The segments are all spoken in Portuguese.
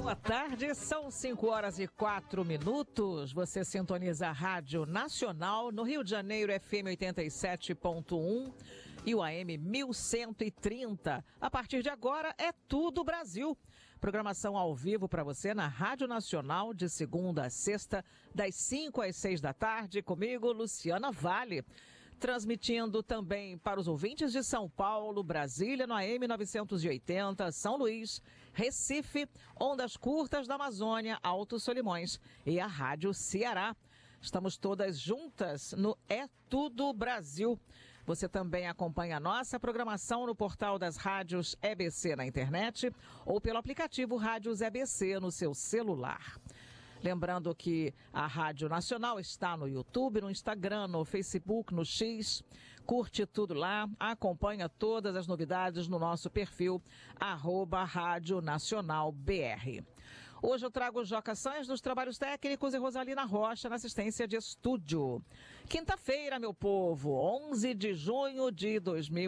Boa tarde, são 5h04. Você sintoniza a Rádio Nacional no Rio de Janeiro, FM 87.1 e o AM 1130. A partir de agora é tudo Brasil. Programação ao vivo para você na Rádio Nacional de segunda a sexta, das 5 às 6 da tarde, comigo, Luciana Vale. Transmitindo também para os ouvintes de São Paulo, Brasília, no AM 980, São Luís, Recife, Ondas Curtas da Amazônia, Alto Solimões e a Rádio Ceará. Estamos todas juntas no É Tudo Brasil. Você também acompanha a nossa programação no portal das rádios EBC na internet ou pelo aplicativo Rádios EBC no seu celular. Lembrando que a Rádio Nacional está no YouTube, no Instagram, no Facebook, no X. Curte tudo lá, acompanha todas as novidades no nosso perfil, @Rádio Nacional BR. Hoje eu trago o Joca Sanz nos trabalhos técnicos e Rosalina Rocha na assistência de estúdio. Quinta-feira, meu povo, 11 de junho de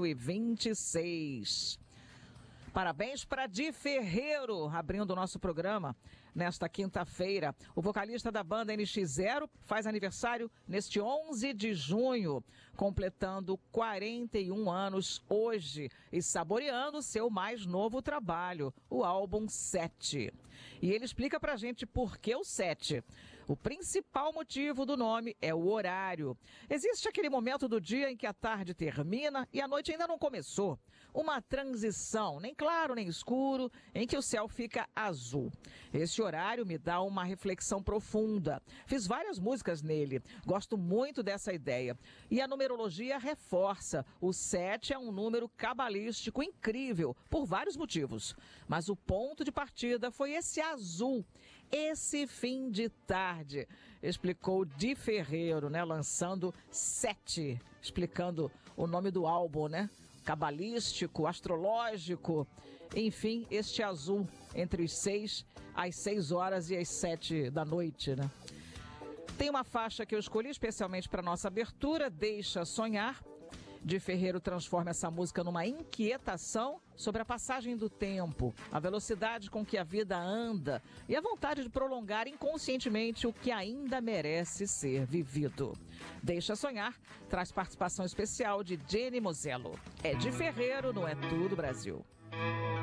2026. Parabéns para Di Ferreiro, abrindo o nosso programa nesta quinta-feira. O vocalista da banda NX0 faz aniversário neste 11 de junho, completando 41 anos hoje e saboreando seu mais novo trabalho, o álbum 7. E ele explica pra gente por que o 7. O principal motivo do nome é o horário. Existe aquele momento do dia em que a tarde termina e a noite ainda não começou. Uma transição, nem claro nem escuro, em que o céu fica azul. Esse horário me dá uma reflexão profunda. Fiz várias músicas nele, gosto muito dessa ideia. E a numerologia reforça. O 7 é um número cabalístico incrível, por vários motivos. Mas o ponto de partida foi esse azul, esse fim de tarde, explicou Di Ferreiro, né? Lançando 7, explicando o nome do álbum, né? Cabalístico, astrológico, enfim, este azul entre as 6 horas e as 7 da noite, né? Tem uma faixa que eu escolhi especialmente para nossa abertura, Deixa Sonhar. Di Ferreiro transforma essa música numa inquietação sobre a passagem do tempo, a velocidade com que a vida anda e a vontade de prolongar inconscientemente o que ainda merece ser vivido. Deixa Sonhar traz participação especial de Jenny Mosello. É Di Ferreiro no É Tudo Brasil.